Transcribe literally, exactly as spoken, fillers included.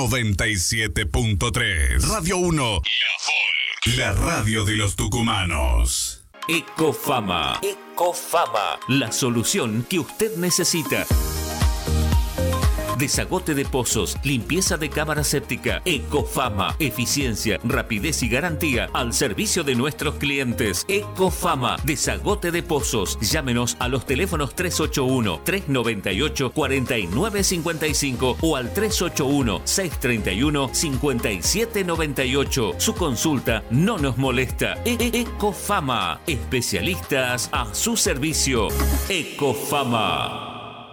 noventa y siete punto tres. Radio uno. La radio de los tucumanos. Ecofama. Ecofama. La solución que usted necesita. Desagote de pozos, limpieza de cámara séptica. Ecofama, eficiencia, rapidez y garantía al servicio de nuestros clientes. Ecofama, desagote de pozos. Llámenos a los teléfonos tres ocho uno, tres nueve ocho, cuatro nueve cinco cinco o al tres ocho uno, seis tres uno, cinco siete nueve ocho. Su consulta no nos molesta. E Ecofama, especialistas a su servicio. Ecofama.